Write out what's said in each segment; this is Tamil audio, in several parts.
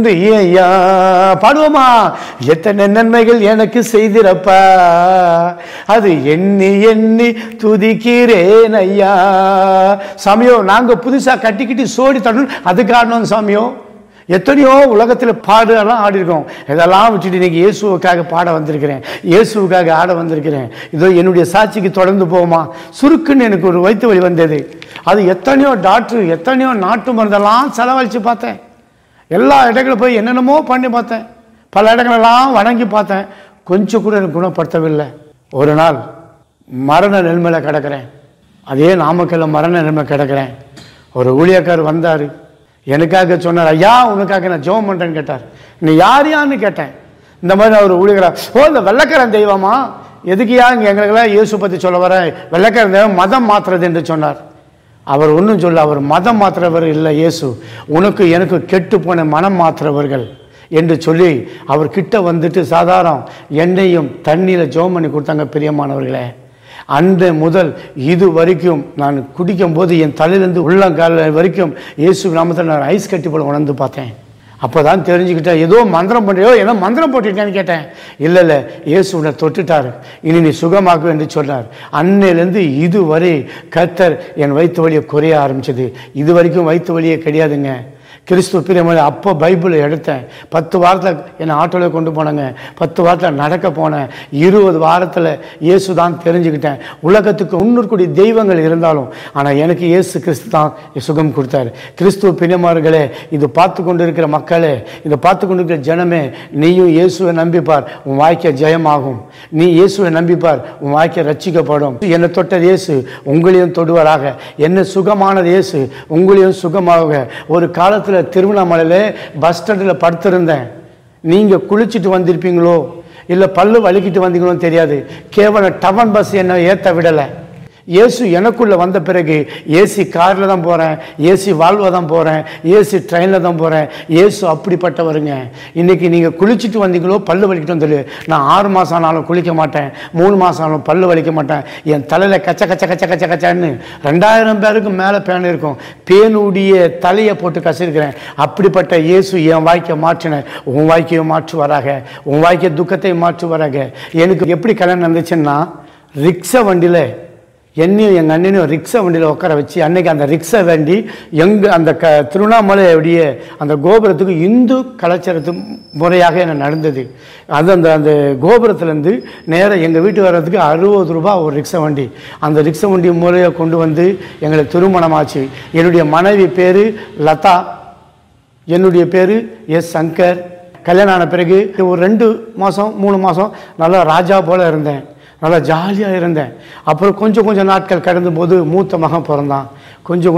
துதித்திருந்து ஐயா பாடுவோமா? எத்தனை நன்மைகள் எனக்கு செய்திருப்பா, அது எண்ணி எண்ணி துதிக்கிறேன் ஐயா. சாமியோ நாங்க புதுசா கட்டிக்கிட்டு சோடி தரணும், அது காரணம் சாமியோ. எத்தனையோ உலகத்தில் பாடலாம் ஆடி இருக்கோம். இதெல்லாம் விட்டுட்டு இன்னைக்கு இயேசுவுக்காக பாட வந்திருக்கிறேன், இயேசுவுக்காக ஆட வந்திருக்கிறேன். இதோ என்னுடைய சாட்சிக்கு தொடர்ந்து போகுமா? சுருக்குன்னு எனக்கு ஒரு வயிற்று வலி வந்தது. அது எத்தனையோ டாக்டர், எத்தனையோ நாட்டு மருந்தெல்லாம் செலவழித்து பார்த்தேன். எல்லா இடங்களும் போய் என்னென்னமோ பண்ணி பார்த்தேன், பல இடங்களெல்லாம் வணங்கி பார்த்தேன். கொஞ்சம் கூட எனக்கு குணப்படுத்தவில்லை. ஒரு நாள் மரண நிலைமையில் கிடக்கிறேன். அதே நாமக்கல்ல மரண நிலைமை கிடக்கிறேன். ஒரு ஊழியக்கார் வந்தார், எனக்காக சொன்னார், ஐயா உனக்காக நான் ஜெபம் பண்ணுறேன்னு கேட்டார். நீ யாரையான்னு கேட்டேன். இந்த மாதிரி அவர் ஊழியக்காரர், ஓ இந்த வெள்ளைக்காரன் தெய்வமா, எதுக்குயா இங்கே எங்களுக்கெல்லாம் இயேசு பற்றி சொல்ல வர, வெள்ளைக்காரன் தெய்வம் மதம் மாற்றுறது என்று சொன்னார். அவர் ஒன்றும் சொல்ல, அவர் மதம் மாற்றுறவர் இல்லை இயேசு, உனக்கு எனக்கு கெட்டு போன மனம் மாற்றுறவர்கள் என்று சொல்லி அவர் கிட்ட வந்துட்டு சாதாரண எண்ணெயும் தண்ணீரை ஜெபம் பண்ணி கொடுத்தாங்க. பிரியமானவர்களே, அன்று முதல் இது வரைக்கும் நான் குடிக்கும் போது என் தலையிலேருந்து உள்ளங்கால வரைக்கும் இயேசு நாமத்தில் நான் ஐஸ் கட்டி போல உணர்ந்து பார்த்தேன். அப்போ தான் தெரிஞ்சுக்கிட்டேன், ஏதோ மந்திரம் பண்ணுறியோ, ஏதோ மந்திரம் போட்டுட்டேன்னு கேட்டேன். இல்லை இல்லை, இயேசு உன்னை தொட்டுட்டார், இனி நீ சுகமாக்கும் என்று சொன்னார். அன்னையிலேருந்து இதுவரை கர்த்தர் என் வயிற்று வலியை குறைய ஆரம்பிச்சது. இது வரைக்கும் வயிற்று வலியே கிடையாதுங்க. கிறிஸ்துவ பிரியமான அப்போ பைபிளை எடுத்தேன். 10 வாரத்தில் என்னை ஆட்டோவில் கொண்டு போனாங்க. 10 வாரத்தில் நடக்க போனேன். 20 வாரத்தில் இயேசு தான் தெரிஞ்சுக்கிட்டேன். உலகத்துக்கு 300 கோடி தெய்வங்கள் இருந்தாலும் ஆனால் எனக்கு இயேசு கிறிஸ்து தான் சுகம் கொடுத்தாரு. கிறிஸ்துவ பிரியமானவர்களே, இது பார்த்து கொண்டு இருக்கிற மக்களே, இதை பார்த்து கொண்டு இருக்கிற ஜனமே, நீயும் இயேசுவை நம்பிப்பார், உன் வாழ்க்கை ஜெயமாகும். நீ இயேசுவை நம்பிப்பார், உன் வாழ்க்கை ரட்சிக்கப்படும். என்னை தொட்ட இயேசு உங்களையும் தொடுவாராக. என்ன சுகமானது இயேசு உங்களையும் சுகமாக. ஒரு காலத்தில் திருவண்ணாமலையில் பஸ் ஸ்டாண்டில் படுத்திருந்தேன். நீங்கள் குளிச்சுட்டு வந்திருப்பீங்களோ இல்லை பல்லு வலிக்கிட்டு வந்தீங்களோ தெரியாது. கேவலம் டவன் பஸ் என்னை ஏற்ற விடலை. இயேசு எனக்குள்ளே வந்த பிறகு ஏசி காரில் தான் போகிறேன், ஏசி வால்வில் தான் போகிறேன், ஏசி ட்ரெயினில் தான் போகிறேன். இயேசு அப்படிப்பட்டவருங்க. இன்றைக்கி நீங்கள் குளிச்சுட்டு வந்தீங்களோ பல்லு வலிக்கிட்டோம் சொல்லி, நான் 6 மாதம் ஆனாலும் குளிக்க மாட்டேன், 3 மாதம் ஆனாலும் பல்லு வலிக்க மாட்டேன். என் தலையில் கச்ச கச்ச கச்ச கச்ச கச்சான்னு 2000 பேருக்கு மேலே பேன் இருக்கும். பேனுடைய தலையை போட்டு கசிருக்கிறேன். அப்படிப்பட்ட இயேசு என் வாழ்க்கையை மாற்றின, உன் வாழ்க்கையை மாற்றுவாராக, உன் வாழ்க்கை துக்கத்தை மாற்றுவாராக. எனக்கு எப்படி கல்யாணம் நடந்துச்சுன்னா, ரிக்ஷா வண்டியில் என்னையும் எங்கள் அண்ணனையும் ரிக்ஷா வண்டியில் உட்கார வச்சு, அன்னைக்கு அந்த ரிக்ஷா வண்டி எங்கள் அந்த திருவண்ணாமலையுடைய அந்த கோபுரத்துக்கு இந்து கலாச்சாரத்து முறையாக என்ன நடந்தது. அது அந்த கோபுரத்துலேருந்து நேராக எங்கள் வீட்டு வர்றதுக்கு 60 ரூபா ஒரு ரிக்ஷா வண்டி. அந்த ரிக்ஷா வண்டி முறையை கொண்டு வந்து எங்களுக்கு திருமணமாச்சு. என்னுடைய மனைவி பேர் லதா, என்னுடைய பேர் எஸ் சங்கர். கல்யாணம் ஆன பிறகு ஒரு 2 மாதம் 3 மாதம் நல்லா ராஜா போல் இருந்தேன், நல்லா ஜாலியாக இருந்தேன். அப்புறம் கொஞ்சம் நாட்கள் கடந்த போது மூத்த மகன் பிறந்தான். கொஞ்சம்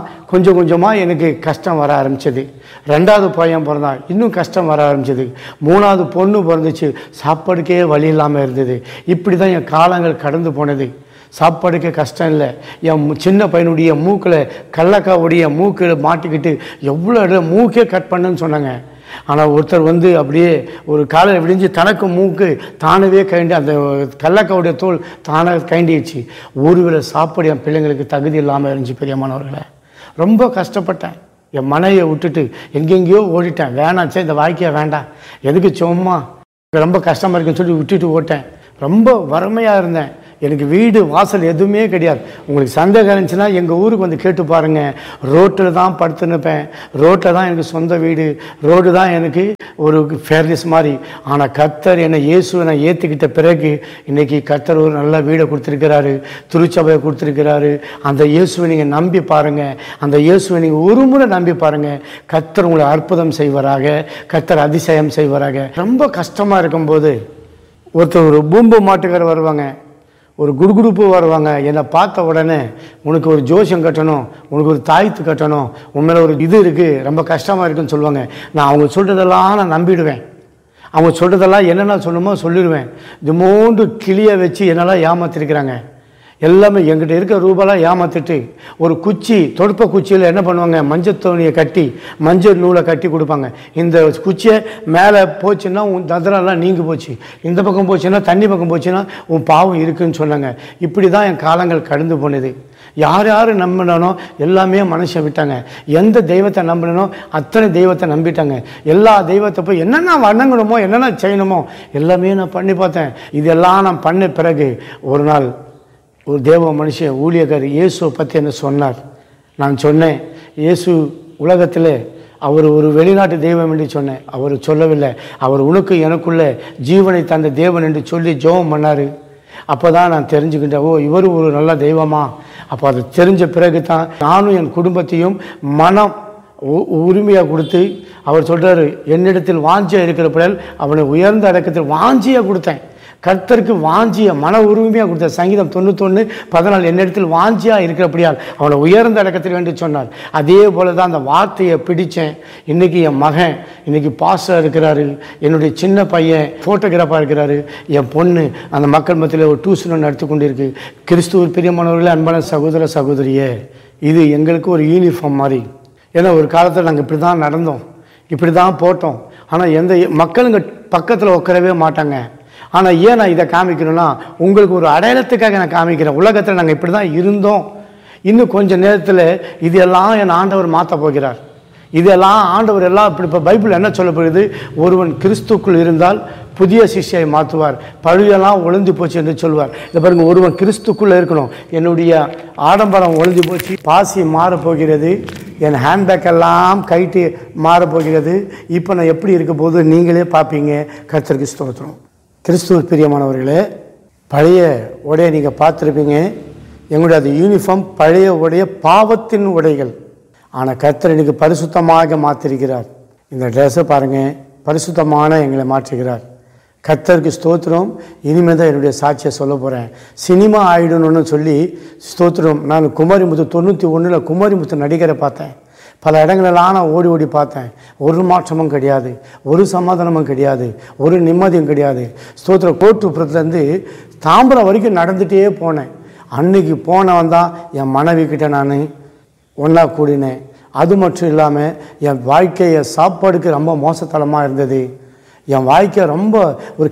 கொஞ்சமாக எனக்கு கஷ்டம் வர ஆரம்பிச்சது. 2வது பையன் பிறந்தான், இன்னும் கஷ்டம் வர ஆரம்பிச்சது. 3வது பொண்ணு பிறந்துச்சு, சாப்பாடுக்கே வழி இல்லாமல் இருந்தது. இப்படி தான் என் காலங்கள் கடந்து போனது. சாப்பாடுக்கு கஷ்டம் இல்லை. என் சின்ன பையனுடைய மூக்கில் கல்லக்காவுடைய மூக்கில் மாட்டிக்கிட்டு எவ்வளோ இடம் மூக்கே கட் பண்ணுன்னு சொன்னாங்க. ஆனால் ஒருத்தர் வந்து அப்படியே ஒரு காலையில் விடிஞ்சு தனக்கு மூக்கு தானவே கைண்டி அந்த கல்லக்காவுடைய தோல் தானாக கைண்டிடுச்சு. ஒருவேளை சாப்பாடு என் பிள்ளைங்களுக்கு தகுதி இல்லாமல் இருந்துச்சு. பெரியமானவர்களை ரொம்ப கஷ்டப்பட்டேன். என் மனைவியை விட்டுட்டு எங்கெங்கேயோ ஓடிட்டேன். வேணாச்சே, இந்த வாழ்க்கையை வேண்டாம், எதுக்கு சும்மா ரொம்ப கஷ்டமாக இருக்குன்னு சொல்லி விட்டுட்டு ஓட்டேன். ரொம்ப வறுமையாக இருந்தேன். எனக்கு வீடு வாசல் எதுவுமே கிடையாது. உங்களுக்கு சந்தேகம் இருந்துச்சுன்னா எங்கள் ஊருக்கு வந்து கேட்டு பாருங்கள். ரோட்டில் தான் படுத்துனுப்பேன். ரோட்டில் தான் எனக்கு சொந்த வீடு, ரோடு தான் எனக்கு ஒரு ஃபேர்னஸ் மாதிரி. ஆனால் கர்த்தர் என்னை இயேசுவை நான் ஏற்றுக்கிட்ட பிறகு இன்றைக்கி கர்த்தர் ஒரு நல்ல வீடை கொடுத்துருக்கிறாரு, திருச்சபையை கொடுத்துருக்கிறாரு. அந்த இயேசுவை நீங்கள் நம்பி பாருங்கள். அந்த இயேசுவை நீங்கள் ஒரு முறை நம்பி பாருங்கள். கர்த்தர் உங்களை அற்புதம் செய்வாராக, கர்த்தர் அதிசயம் செய்வாராக. ரொம்ப கஷ்டமாக இருக்கும்போது ஒருத்தர் ஒரு பூம்பு மாட்டுக்காரர் வருவாங்க, ஒரு குடுகுடுப்பு வருவாங்க. என்னை பார்த்த உடனே உனக்கு ஒரு ஜோசியம் கட்டணும், உனக்கு ஒரு தாய்த்து கட்டணும், உன் மேலே ஒரு இது இருக்குது, ரொம்ப கஷ்டமாக இருக்குன்னு சொல்லுவாங்க. நான் அவங்க சொல்கிறதெல்லாம் நான் நம்பிடுவேன். அவங்க சொல்கிறதெல்லாம் என்னென்ன சொல்லணுமோ சொல்லிடுவேன். திமோண்டு கிளியை வச்சு என்னெல்லாம் ஏமாத்திருக்கிறாங்க. எல்லாமே எங்கிட்ட இருக்க ரூபாலாம் ஏமாற்றிட்டு ஒரு குச்சி, தொடுப்ப குச்சியில் என்ன பண்ணுவாங்க, மஞ்சள் தோணியை கட்டி மஞ்சள் நூலை கட்டி கொடுப்பாங்க. இந்த குச்சியை மேலே போச்சுன்னா உன் தந்திரம்லாம் நீங்கி போச்சு, இந்த பக்கம் போச்சுன்னா தண்ணி பக்கம் போச்சுன்னா உன் பாவம் இருக்குன்னு சொன்னாங்க. இப்படி தான் என் காலங்கள் கடந்து போனது. யார் யார் நம்பினானோ எல்லாமே மனுஷன் விட்டாங்க. எந்த தெய்வத்தை நம்பினோ அத்தனை தெய்வத்தை நம்பிட்டாங்க. எல்லா தெய்வத்தை போய் என்னென்ன வணங்கணுமோ என்னென்ன செய்யணுமோ எல்லாமே நான் பண்ணி பார்த்தேன். இதெல்லாம் நான் பண்ண பிறகு ஒரு நாள் ஒரு தேவ மனுஷன் ஊழியக்காரர் இயேசுவை பற்றி என்ன சொன்னார். நான் சொன்னேன், இயேசு உலகத்தில் அவர் ஒரு வெளிநாட்டு தெய்வம் என்று சொன்னேன். அவர் சொல்லவில்லை, அவர் உனக்கு எனக்குள்ள ஜீவனை தந்த தேவன் என்று சொல்லி ஜெபம் பண்ணார். அப்போ தான் நான் தெரிஞ்சுக்கிட்டேன், ஓ இவர் ஒரு நல்ல தெய்வமா. அப்போ அது தெரிஞ்ச பிறகு தான் நானும் என் குடும்பத்தையும் மனம் உரிமையாக கொடுத்து, அவர் சொல்கிறார், என்னிடத்தில் வாஞ்சியாக இருக்கிறப்படால் அவனை உயர்ந்த அடக்கத்தில் வாஞ்சியாக கொடுத்தேன். கர்த்தருக்கு வாஞ்சிய மன உரிமையாக கொடுத்த. சங்கீதம் 91:14 என்னிடத்தில் வாஞ்சியாக இருக்கிறபடியால் அவனை உயர்ந்த அடக்கத்தில் என்று சொன்னார். அதே போல தான் அந்த வார்த்தையை பிடித்தேன். இன்றைக்கி என் மகன் இன்னைக்கு பாஸ்டராக இருக்கிறாரு, என்னுடைய சின்ன பையன் ஃபோட்டோகிராஃபாக இருக்கிறாரு, என் பொண்ணு அந்த மக்கள் மத்தியில் ஒரு டியூஷன் நடத்தி கொண்டிருக்கு. கிறிஸ்துவர் பிரியமானவர்களே, அன்பான சகோதர சகோதரியே, இது எங்களுக்கு ஒரு யூனிஃபார்ம் மாதிரி. ஏன்னா ஒரு காலத்தில் நாங்கள் இப்படி தான் நடந்தோம், இப்படி தான் போட்டோம். ஆனால் எந்த மக்களுங்க பக்கத்தில் உட்காரவே மாட்டாங்க. ஆனால் ஏன் நான் இதை காமிக்கணும்னா, உங்களுக்கு ஒரு அடையாளத்துக்காக நான் காமிக்கிறேன். உலகத்தில் நாங்கள் இப்படி தான் இருந்தோம். இன்னும் கொஞ்சம் நேரத்தில் இதெல்லாம் என் ஆண்டவர் மாற்ற போகிறார். இதெல்லாம் ஆண்டவர் எல்லாம் இப்படி. இப்போ பைபிள் என்ன சொல்லப்படுது, ஒருவன் கிறிஸ்துக்குள் இருந்தால் புதிய சிஷ்யை மாற்றுவார், பழையெல்லாம் ஒளிந்து போச்சு என்று சொல்வார். இதை பாருங்க, ஒருவன் கிறிஸ்துக்குள்ளே இருக்கணும். என்னுடைய ஆடம்பரம் ஒளிந்து போச்சு, பாசி மாறப்போகிறது, என் ஹேண்ட்பேக்கெல்லாம் கைட்டு மாறப்போகிறது. இப்போ நான் எப்படி இருக்க போது நீங்களே பார்ப்பீங்க. கர்த்தருக்கு ஸ்தோத்திரம். கிறிஸ்துவ பிரியமானவர்களே, பழைய உடையை நீங்கள் பார்த்துருப்பீங்க. எங்களுடைய அது யூனிஃபார்ம் பழைய உடைய பாவத்தின் உடைகள். ஆனால் கர்த்தர் இன்னைக்கு பரிசுத்தமாக மாற்றிருக்கிறார். இந்த ட்ரெஸ்ஸை பாருங்கள், பரிசுத்தமான எங்களை மாற்றுகிறார். கர்த்தருக்கு ஸ்தோத்திரம். இனிமேல் தான் என்னுடைய சாட்சியை சொல்ல போகிறேன். சினிமா ஆயிடணும்னு சொல்லி ஸ்தோத்திரம். நான் குமாரிமுத்து 91 குமாரிமுத்து நடிகரை பார்த்தேன். பல இடங்களெல்லாம் நான் ஓடி ஓடி பார்த்தேன். ஒரு மாற்றமும் கிடையாது, ஒரு சமாதானமும் கிடையாது, ஒரு நிம்மதியும் கிடையாது. ஸ்தோத்திரம். கோட்டுப்புறத்துலேருந்து தாம்பரம் வரைக்கும் நடந்துகிட்டே போனேன். அன்னைக்கு போனவன் தான் என் மனைவி கிட்ட நான் ஒன்றா கூடினேன். அது மட்டும் இல்லாமல் என் வாழ்க்கையை சாப்பாடுக்கு ரொம்ப மோசத்தனமாக இருந்தது. என் வாழ்க்கை ரொம்ப ஒரு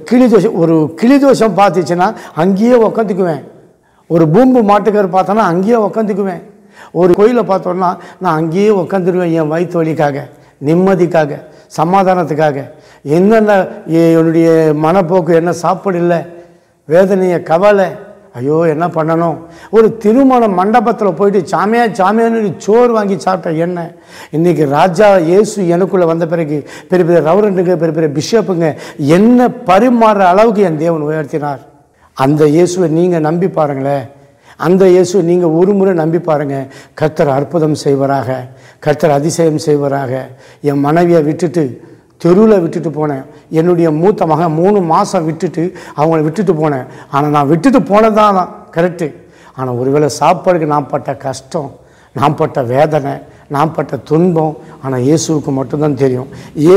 கிளி தோஷம் பார்த்துச்சுன்னா அங்கேயே உக்காந்துக்குவேன். ஒரு பூம்பு மாட்டுக்கார் பார்த்தோன்னா அங்கேயே உக்காந்துக்குவேன். ஒரு கோயிலை பார்த்தோன்னா நான் அங்கேயே உக்காந்துருவேன். என் வயிற்று வலிக்காக, நிம்மதிக்காக, சமாதானத்துக்காக. என்னென்ன என்னுடைய மனப்போக்கு, என்ன சாப்பாடு இல்லை, வேதனையை, கவலை, ஐயோ என்ன பண்ணணும். ஒரு திருமண மண்டபத்தில் போயிட்டு சாமியான்னு சோறு வாங்கி சாப்பிட்ட என்ன. இன்றைக்கி ராஜா இயேசு எனக்குள்ளே வந்த பிறகு பெரிய பெரிய ரவரண்டுங்க, பெரிய பெரிய பிஷப்புங்க என்ன பரிமாறுற அளவுக்கு என் தேவன் உயர்த்தினார். அந்த இயேசுவை நீங்கள் நம்பி பாருங்களேன். அந்த இயேசுவை நீங்கள் ஒரு முறை நம்பி பாருங்கள். கர்த்தர் அற்புதம் செய்வராக, கர்த்தர் அதிசயம் செய்வராக. என் மனைவியை விட்டுட்டு தெருவில் விட்டுட்டு போனேன். என்னுடைய மூத்த மகன் 3 மாதம் விட்டுட்டு அவங்கள விட்டுட்டு போனேன். ஆனால் நான் விட்டுட்டு போனதான் கரெக்டு. ஆனால் ஒருவேளை சாப்பாடுக்கு நான் பட்ட கஷ்டம், நான் பட்ட வேதனை, நான் பட்ட துன்பம் ஆனால் இயேசுவுக்கு மட்டும்தான் தெரியும்.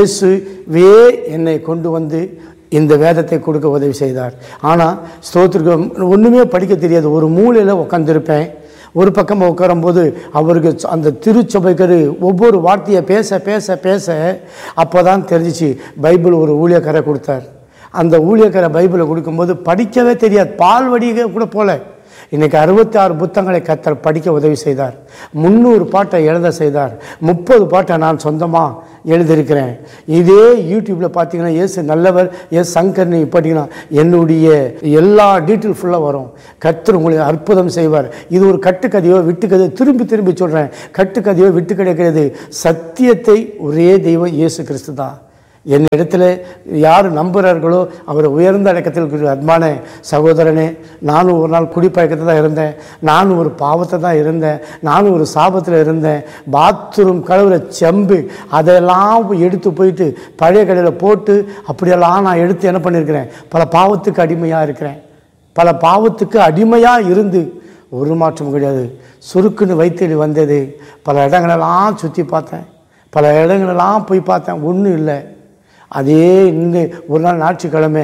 இயேசுவே என்னை கொண்டு வந்து இந்த வேதத்தை கொடுக்க உதவி செய்தார். ஆனால் ஸ்தோத்திற்கு ஒன்றுமே படிக்க தெரியாது. ஒரு மூலையில் உட்காந்துருப்பேன். ஒரு பக்கமாக உட்காரும்போது அவருக்கு அந்த திருச்சபைக்கரு ஒவ்வொரு வார்த்தையை பேச பேச பேச அப்போ தான் தெரிஞ்சிச்சு பைபிள் ஒரு ஊழியக்காரை கொடுத்தார். அந்த ஊழியக்காரை பைபிளை கொடுக்கும்போது படிக்கவே தெரியாது, பால் வடிக கூட போல. இன்றைக்கி 66 புத்தகங்களை கர்த்தர் படிக்க உதவி செய்தார். 300 பாட்டை எழுத செய்தார். 30 பாட்டை நான் சொந்தமாக எழுதியிருக்கிறேன். இதே யூடியூப்பில் பார்த்தீங்கன்னா இயேசு நல்லவர், எஸ் சங்கர்னு பார்த்தீங்கன்னா என்னுடைய எல்லா டீட்டெயில் ஃபுல்லாக வரும். கர்த்தர் உங்களுக்கு அற்புதம் செய்வார். இது ஒரு கட்டுக்கதையோ விட்டுக்கதையோ, திரும்பி திரும்பி சொல்கிறேன், கட்டுக்கதையோ விட்டுக்கதை கிடையாது. சத்தியத்தை ஒரே தெய்வம் இயேசு கிறிஸ்து தான். என் இடத்துல யார் நம்புகிறார்களோ அவரை உயர்ந்த அடக்கத்தில் இருக்கிற அன்பான சகோதரனே, நானும் ஒரு நாள் குடிப்பழக்கத்தை தான் இருந்தேன். நானும் ஒரு பாவத்தை தான் இருந்தேன். நானும் ஒரு சாபத்தில் இருந்தேன். பாத்ரூம் கழுவுற செம்பு அதெல்லாம் எடுத்து போயிட்டு பழைய கடையில் போட்டு அப்படியெல்லாம் நான் எடுத்து என்ன பண்ணியிருக்கிறேன், பல பாவத்துக்கு அடிமையாக இருக்கிறேன். பல பாவத்துக்கு அடிமையாக இருந்து ஒரு மாற்றமும் கிடையாது. சுருக்குன்னு வயிற்று வந்தது. பல இடங்களெல்லாம் சுற்றி பார்த்தேன், பல இடங்களெல்லாம் போய் பார்த்தேன், ஒன்றும் இல்லை. அதே இங்கே ஒரு நாள் ஞாயிற்றுக்கிழமை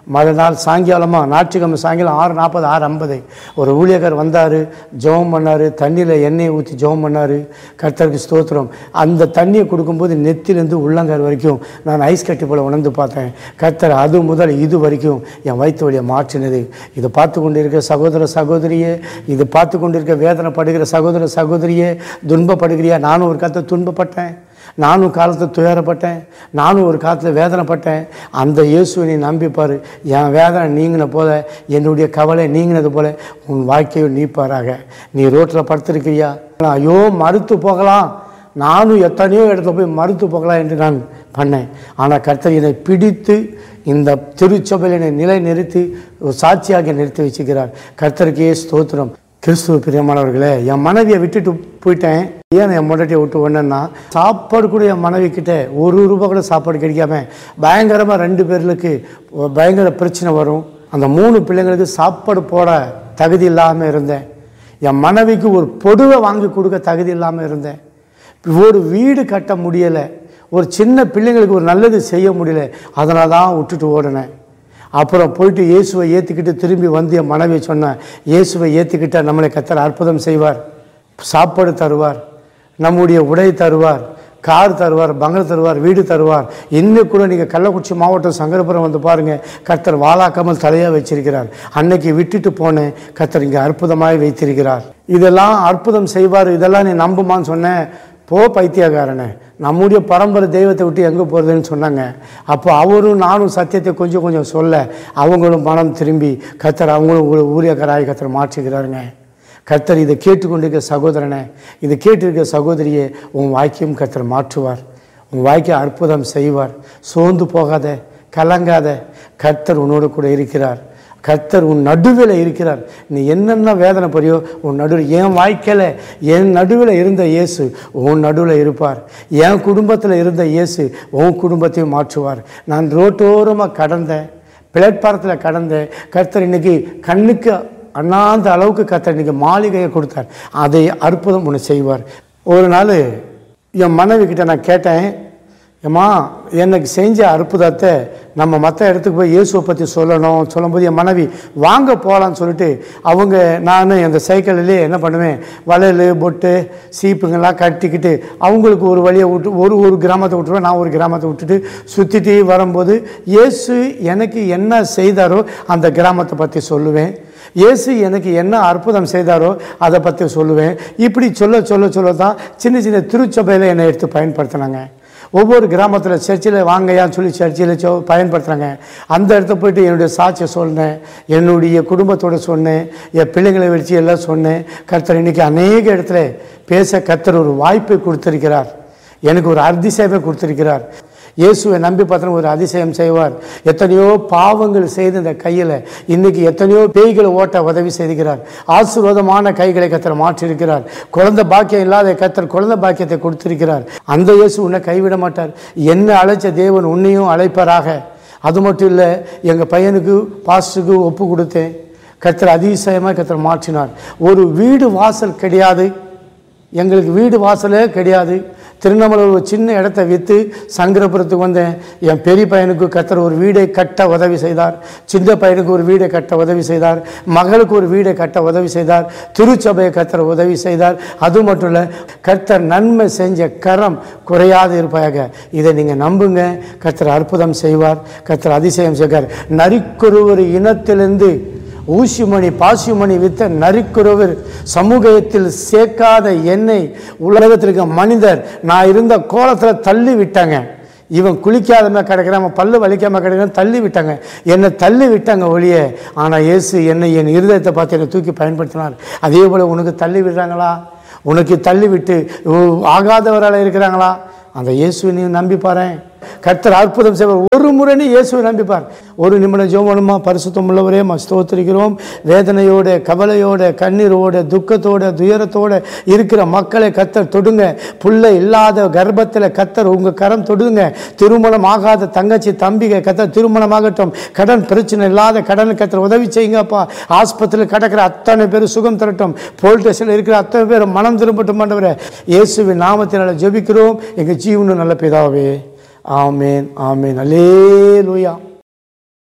மறுநாள் சாயங்காலமாக ஞாயிற்றுக்கிழமை சாயங்காலம் 6:40 6:50 ஒரு ஊழியக்கார் வந்தார், ஜெபம் பண்ணார், தண்ணியில் எண்ணெயை ஊற்றி ஜெபம் பண்ணார். கர்த்தருக்கு ஸ்தோத்திரம். அந்த தண்ணியை கொடுக்கும்போது நெத்திலேருந்து உள்ளங்கார் வரைக்கும் நான் ஐஸ் கட்டி போல் உணர்ந்து பார்த்தேன். கர்த்தர் அது முதல் இது வரைக்கும் என் வயிற்று வலியை மாற்றினது. இதை பார்த்து கொண்டு இருக்கிற சகோதர சகோதரியே, இது பார்த்து கொண்டு இருக்க வேதனைப்படுகிற சகோதர சகோதரியே, துன்பப்படுகிறியா? நானும் ஒரு காலத்தில் துன்பப்பட்டேன், நானும் காலத்தில் துயரப்பட்டேன், நானும் ஒரு காலத்தில் வேதனைப்பட்டேன். அந்த இயேசுவை நீ நம்பிப்பார். என் வேதனை நீங்கின போல, என்னுடைய கவலை நீங்கினது போல உன் வாழ்க்கையை நீப்பாராக. நீ ரோட்டில் படுத்திருக்கிறியா? ஐயோ மறுத்து போகலாம், நானும் எத்தனையோ இடத்துல போய் மறுத்து போகலாம் என்று நான் பண்ணேன். ஆனால் கர்த்தர் என்னை பிடித்து இந்த திருச்சபையில் என்னை நிலை நிறுத்தி ஒரு சாட்சியாக நிறுத்தி வச்சுக்கிறார். கர்த்தருக்கே ஸ்தோத்திரம். கிறிஸ்துவ பிரியமானவர்களே, என் மனைவியை விட்டுட்டு போயிட்டேன். ஏன் என் முன்னாடியை விட்டு ஒன்றுன்னா, சாப்பாடு கூட என் மனைவி கிட்ட ₹1 கூட சாப்பாடு கிடைக்காம பயங்கரமாக 2 பேர்களுக்கு பயங்கர பிரச்சனை வரும். அந்த 3 பிள்ளைங்களுக்கு சாப்பாடு போட தகுதி இல்லாமல் இருந்தேன். என் மனைவிக்கு ஒரு பொடுவை வாங்கி கொடுக்க தகுதி இல்லாமல் இருந்தேன். ஒரு வீடு கட்ட முடியலை, ஒரு சின்ன பிள்ளைங்களுக்கு ஒரு நல்லது செய்ய முடியல. அதனால தான் விட்டுட்டு ஓடினேன். அப்புறம் போயிட்டு இயேசுவை ஏற்றுக்கிட்டு திரும்பி வந்து என் மனைவியை சொன்னேன், இயேசுவை ஏற்றுக்கிட்டால் நம்மளை கர்த்தர் அற்புதம் செய்வார், சாப்பாடு தருவார், நம்முடைய உடை தருவார், கார் தருவார், பங்களா தருவார், வீடு தருவார். இன்னும் கூட நீங்கள் கள்ளக்குறிச்சி மாவட்டம் சங்கரபுரம் வந்து பாருங்கள், கர்த்தர் வாழாக்காமல் தலையாக வச்சிருக்கிறார். அன்னைக்கு விட்டுட்டு போனேன், கர்த்தர் இங்கே அற்புதமாக வைத்திருக்கிறார். இதெல்லாம் அற்புதம் செய்வார், இதெல்லாம் நீ நம்புமான்னு சொன்னேன். போ பைத்தியக்காரனே, நம்முடைய பரம்பரை தெய்வத்தை விட்டு எங்கே போகிறதுன்னு சொன்னாங்க. அப்போ அவரும் நானும் சத்தியத்தை கொஞ்சம் கொஞ்சம் சொல்ல அவங்களும் மனம் திரும்பி கர்த்தர் அவங்களும் ஊழியக்காராய் கர்த்தர் மாற்றுகிறாருங்க. கர்த்தர் இதை கேட்டுக்கொண்டிருக்கிற சகோதரனே, இதை கேட்டிருக்கிற சகோதரியே, உன் வாய்க்கையும் கர்த்தர் மாற்றுவார், உன் வாய்க்கை அற்புதம் செய்வார். சோர்ந்து போகாத, கலங்காத, கர்த்தர் உன்னோடு கூட இருக்கிறார். கர்த்தர் உன் நடுவில் இருக்கிறார். நீ என்னென்ன வேதனை பறியோ உன் நடுவில், என் வாழ்க்கையில் என் நடுவில் இருந்த இயேசு உன் நடுவில் இருப்பார். என் குடும்பத்தில் இருந்த இயேசு உன் குடும்பத்தையும் மாற்றுவார். நான் ரோட்டோரமாக கடந்தேன், பிளாட்பாரத்தில் கடந்தேன். கர்த்தர் இன்னைக்கு கண்ணுக்கு அண்ணாந்த அளவுக்கு கர்த்தர் இன்னைக்கு மாளிகையை கொடுத்தார். அதை அற்புதம் ஒன்று செய்வார். ஒரு நாள் என் மனைவி கிட்ட நான் கேட்டேன், ஏம்மா எனக்கு செஞ்ச அற்புதத்தை நம்ம மற்ற இடத்துக்கு போய் இயேசுவை பற்றி சொல்லணும். சொல்லும்போது என் மனைவி வாங்க போகலான்னு சொல்லிட்டு அவங்க, நான் அந்த சைக்கிள்லேயே என்ன பண்ணுவேன், வளையல் பொட்டு சீப்புங்கெல்லாம் கட்டிக்கிட்டு அவங்களுக்கு ஒரு வழியை விட்டு ஒரு கிராமத்தை விட்டுருவேன், நான் ஒரு கிராமத்தை விட்டுட்டு சுற்றிட்டு வரும்போது இயேசு எனக்கு என்ன செய்தாரோ அந்த கிராமத்தை பற்றி சொல்லுவேன், இயேசு எனக்கு என்ன அற்புதம் செய்தாரோ அதை பற்றி சொல்லுவேன். இப்படி சொல்ல சொல்ல சொல்ல தான் சின்ன சின்ன திருச்சபையில் என்னை எடுத்து பயன்படுத்தினாங்க. ஒவ்வொரு கிராமத்தில் சர்ச்சில் வாங்கையான்னு சொல்லி சர்ச்சில் பயன்படுத்துகிறாங்க. அந்த இடத்த போய்ட்டு என்னுடைய சாட்சியை சொன்னேன், என்னுடைய குடும்பத்தோடு சொன்னேன், என் பிள்ளைங்களை வச்சு எல்லாம் சொன்னேன். கர்த்தர் இன்றைக்கி அநேக இடத்துல பேச கர்த்தர் ஒரு வாய்ப்பை கொடுத்திருக்கிறார், எனக்கு ஒரு அதிசயத்தை கொடுத்திருக்கிறார். இயேசுவை நம்பி பார்த்தா ஒரு அதிசயம் செய்வார். எத்தனையோ பாவங்கள் செய்து இந்த கையில் இன்னைக்கு எத்தனையோ பேய்களை ஓட்ட உதவி செய்கிறார். ஆசீர்வாதமான கைகளை கர்த்தர் மாற்றிருக்கிறார். குழந்தை பாக்கியம் இல்லாத கர்த்தர் குழந்தை பாக்கியத்தை கொடுத்திருக்கிறார். அந்த இயேசு உன்னை கைவிட மாட்டார். என்ன அழைச்ச தேவன் உன்னையும் அழைப்பாராக. அது மட்டும் இல்லை, எங்கள் பையனுக்கு பாஸ்டருக்கு ஒப்பு கொடுத்தேன். கர்த்தர் அதிசயமாக கர்த்தர் மாற்றினார். ஒரு வீடு வாசல் கிடையாது, எங்களுக்கு வீடு வாசலே கிடையாது. திருவண்ணாமலை ஒரு சின்ன இடத்த விற்று சங்கரபுரத்துக்கு வந்தேன். என் பெரிய பையனுக்கு கர்த்தர் ஒரு வீடை கட்ட உதவி செய்தார், சின்ன பையனுக்கு ஒரு வீடை கட்ட உதவி செய்தார், மகளுக்கு ஒரு வீடை கட்ட உதவி செய்தார், திருச்சபையை கர்த்தர் உதவி செய்தார். அது மட்டும் இல்லை, கர்த்தர் நன்மை செஞ்ச கரம் குறையாது இருப்பாங்க. இதை நீங்கள் நம்புங்க, கர்த்தர் அற்புதம் செய்வார், கர்த்தர் அதிசயம் செய்வார். நரிக்குறவர் இனத்திலிருந்து ஊசிமணி பாசிமணி வித்த நரிக்குறவர் சமூகத்தில் சேர்க்காத என்னை உலகத்திற்கு மனிதர் நான் இருந்த கோலத்தில் தள்ளி விட்டாங்க. இவன் குளிக்காதமே கிடக்கிறான், அவன் பல்லு வலிக்காமல் கிடக்கிறான், தள்ளி விட்டாங்க, என்னை தள்ளி விட்டாங்க ஒழிய. ஆனால் இயேசு என்னை என் இருதயத்தை பார்த்து என்னை தூக்கி பயன்படுத்தினார். அதே போல் உனக்கு தள்ளி விடுறாங்களா? உனக்கு தள்ளி விட்டு ஆகாதவரால் இருக்கிறாங்களா? அந்த இயேசுவை நீ நம்பிப்பாரு. கர்த்தர் அற்புதம் செய்வார். ஒரு முறை நீ இயேசுவை நம்பிப்பார். ஒரு நிமிடம் ஜெபமா. பரிசுத்தம் உள்ளவரே ஸ்தோத்திரிக்கிறோம். வேதனையோட, கவலையோட, கண்ணீரோட, துக்கத்தோட, துயரத்தோட இருக்கிற மக்களை கர்த்தர் தொடுங்க. பிள்ளை இல்லாத கர்ப்பத்தில் கர்த்தர் உங்க கரம் தொடுங்க. திருமணம் ஆகாத தங்கச்சி தம்பிக கர்த்தர் திருமணமாகட்டும். கடன் பிரச்சனை இல்லாத கடன் கர்த்தர் உதவி செய்யுங்கப்பா. ஆஸ்பத்திரியில் கிடக்கிற அத்தனை பேர் சுகம் தரட்டும். போலீஸ் ஸ்டேஷனில் இருக்கிற அத்தனை பேர் மனம் திரும்பட்டும். ஆண்டவரே, இயேசுவின் நாமத்தினால ஜெபிக்கிறோம் எங்கள் ஜீவனும் நல்ல பிதாவே. ஆமேன், ஆமேன், அல்லேலூயா.